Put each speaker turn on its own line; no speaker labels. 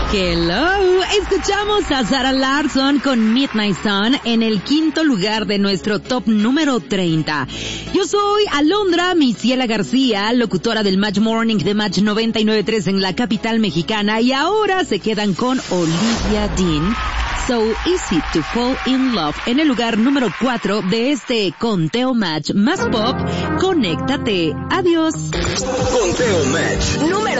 Hello, escuchamos a Sarah Larsson con Midnight Sun en el quinto lugar de nuestro top número 30. Yo soy Alondra Misiela García, locutora del Match Morning de Match 99.3 en la capital mexicana, y ahora se quedan con Olivia Dean, So Easy to Fall in Love, en el lugar número 4 de este conteo Match más pop. Conéctate. Adiós.
Conteo Match número